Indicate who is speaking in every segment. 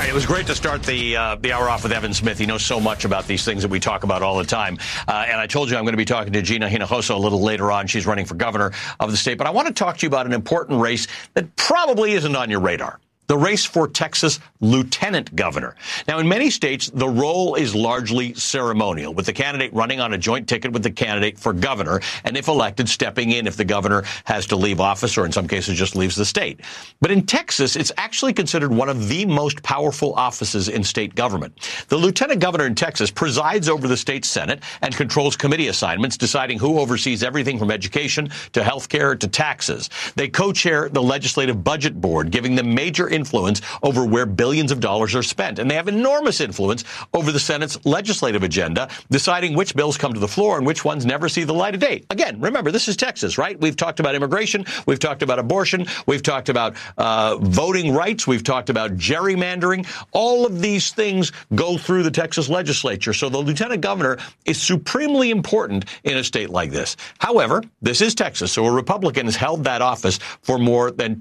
Speaker 1: right, it was great to start the hour off with Evan Smith. He knows so much about these things that we talk about all the time. And I told you I'm going to be talking to Gina Hinojosa a little later on. She's running for governor of the state. But I want to talk to you about an important race that probably isn't on your radar. The race for Texas lieutenant governor. Now, in many states, the role is largely ceremonial, with the candidate running on a joint ticket with the candidate for governor, and if elected, stepping in if the governor has to leave office or in some cases just leaves the state. But in Texas, it's actually considered one of the most powerful offices in state government. The lieutenant governor in Texas presides over the state Senate and controls committee assignments, deciding who oversees everything from education to health care to taxes. They co-chair the legislative budget board, giving them major influence over where billions of dollars are spent. And they have enormous influence over the Senate's legislative agenda, deciding which bills come to the floor and which ones never see the light of day. Again, remember, this is Texas, right? We've talked about immigration. We've talked about abortion. We've talked about voting rights. We've talked about gerrymandering. All of these things go through the Texas legislature. So the lieutenant governor is supremely important in a state like this. However, this is Texas, so a Republican has held that office for more than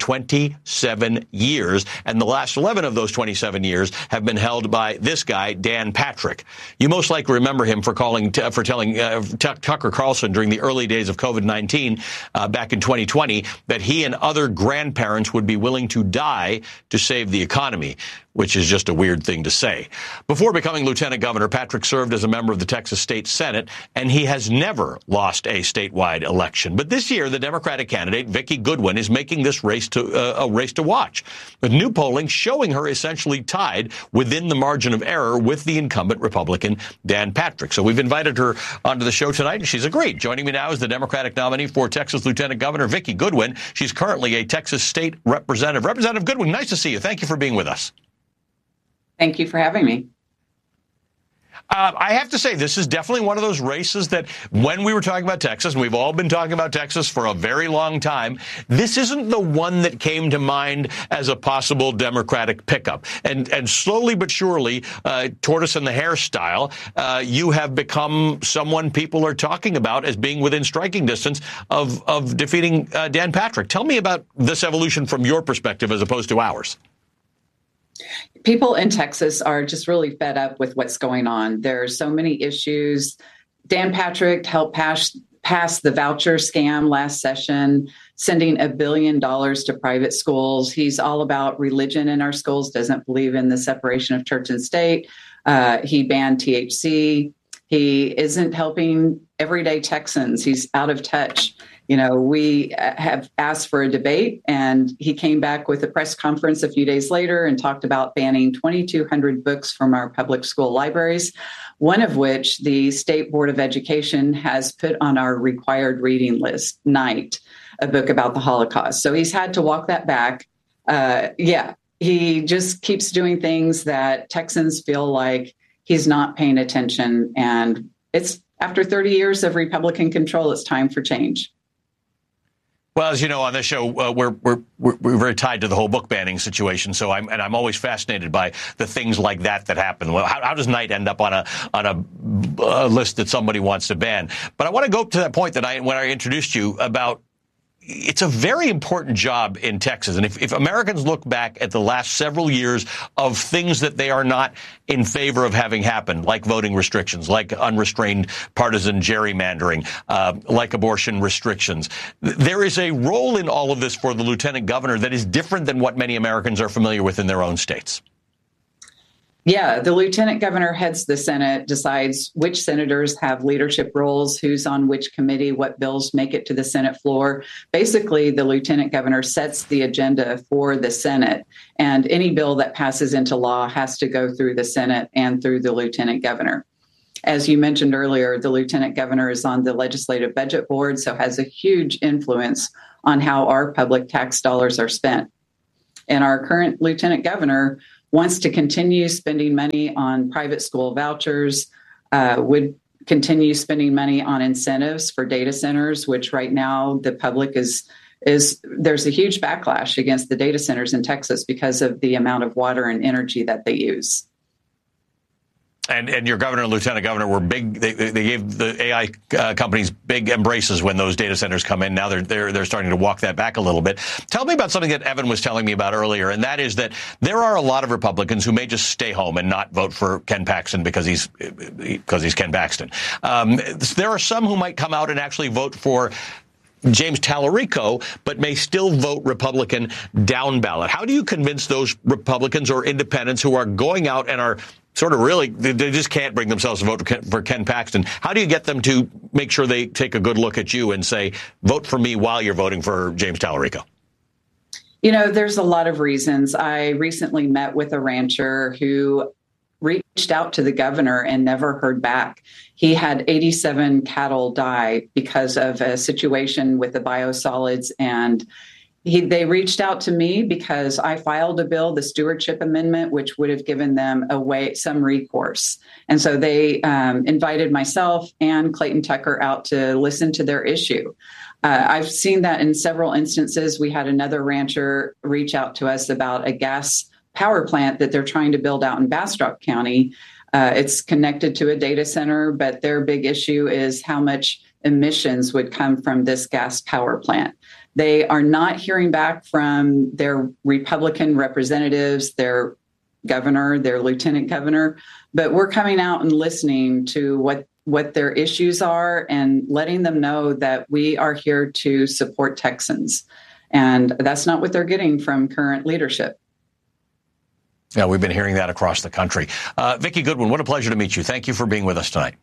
Speaker 1: 27 years. And the last 11 of those 27 years have been held by this guy, Dan Patrick. You most likely remember him for telling Tucker Carlson during the early days of COVID-19 back in 2020 that he and other grandparents would be willing to die to save the economy, which is just a weird thing to say. Before becoming lieutenant governor, Patrick served as a member of the Texas State Senate, and he has never lost a statewide election. But this year, the Democratic candidate, Vicki Goodwin, is making this race a race to watch, with new polling showing her essentially tied within the margin of error with the incumbent Republican, Dan Patrick. So we've invited her onto the show tonight, and she's agreed. Joining me now is the Democratic nominee for Texas Lieutenant Governor, Vicki Goodwin. She's currently a Texas State Representative. Representative Goodwin, nice to see you. Thank you for being with us.
Speaker 2: Thank you for having me.
Speaker 1: I have to say, this is definitely one of those races that when we were talking about Texas, and we've all been talking about Texas for a very long time, this isn't the one that came to mind as a possible Democratic pickup. And slowly but surely, tortoise and the hare style, you have become someone people are talking about as being within striking distance of defeating Dan Patrick. Tell me about this evolution from your perspective as opposed to ours.
Speaker 2: People in Texas are just really fed up with what's going on. There are so many issues. Dan Patrick helped pass the voucher scam last session, sending $1 billion to private schools. He's all about religion in our schools, doesn't believe in the separation of church and state. He banned THC. He isn't helping everyday Texans. He's out of touch. You know, we have asked for a debate, and he came back with a press conference a few days later and talked about banning 2,200 books from our public school libraries, one of which the State Board of Education has put on our required reading list, Night, a book about the Holocaust. So he's had to walk that back. He just keeps doing things that Texans feel like he's not paying attention. And it's after 30 years of Republican control, it's time for change.
Speaker 1: Well, as you know, on this show, we're very tied to the whole book banning situation. So I'm always fascinated by the things like that happen. Well, how does Night end up on a list that somebody wants to ban? But I want to go to that point that when I introduced you about. It's a very important job in Texas. And if Americans look back at the last several years of things that they are not in favor of having happen, like voting restrictions, like unrestrained partisan gerrymandering, like abortion restrictions, there is a role in all of this for the lieutenant governor that is different than what many Americans are familiar with in their own states.
Speaker 2: Yeah, the lieutenant governor heads the Senate, decides which senators have leadership roles, who's on which committee, what bills make it to the Senate floor. Basically, the lieutenant governor sets the agenda for the Senate, and any bill that passes into law has to go through the Senate and through the lieutenant governor. As you mentioned earlier, the lieutenant governor is on the legislative budget board, so has a huge influence on how our public tax dollars are spent. And our current lieutenant governor wants to continue spending money on private school vouchers, would continue spending money on incentives for data centers, which right now the public is there's a huge backlash against the data centers in Texas because of the amount of water and energy that they use.
Speaker 1: And your governor and lieutenant governor were big. They gave the AI companies big embraces when those data centers come in. Now they're starting to walk that back a little bit. Tell me about something that Evan was telling me about earlier, and that is that there are a lot of Republicans who may just stay home and not vote for Ken Paxton because he's Ken Paxton. There are some who might come out and actually vote for James Tallarico, but may still vote Republican down ballot. How do you convince those Republicans or independents who are going out and are sort of really, they just can't bring themselves to vote for Ken Paxton? How do you get them to make sure they take a good look at you and say, vote for me while you're voting for James Tallarico?
Speaker 2: You know, there's a lot of reasons. I recently met with a rancher who reached out to the governor and never heard back. He had 87 cattle die because of a situation with the biosolids, and they reached out to me because I filed a bill, the stewardship amendment, which would have given them some recourse. And so they invited myself and Clayton Tucker out to listen to their issue. I've seen that in several instances. We had another rancher reach out to us about a gas power plant that they're trying to build out in Bastrop County. It's connected to a data center, but their big issue is how much emissions would come from this gas power plant. They are not hearing back from their Republican representatives, their governor, their lieutenant governor, but we're coming out and listening to what their issues are and letting them know that we are here to support Texans. And that's not what they're getting from current leadership.
Speaker 1: Yeah, we've been hearing that across the country. Vicki Goodwin, what a pleasure to meet you. Thank you for being with us tonight.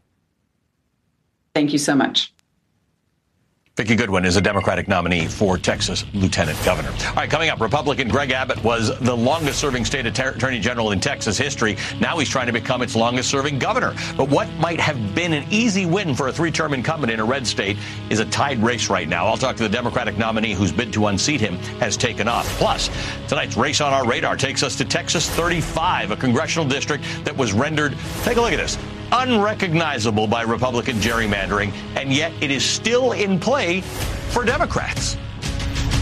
Speaker 2: Thank you so much.
Speaker 1: Vicki Goodwin is a Democratic nominee for Texas Lieutenant Governor. All right, coming up, Republican Greg Abbott was the longest-serving state attorney general in Texas history. Now he's trying to become its longest-serving governor. But what might have been an easy win for a three-term incumbent in a red state is a tied race right now. I'll talk to the Democratic nominee whose bid to unseat him has taken off. Plus, tonight's Race on Our Radar takes us to Texas 35, a congressional district that was rendered, take a look at this, unrecognizable by Republican gerrymandering, and yet it is still in play for Democrats.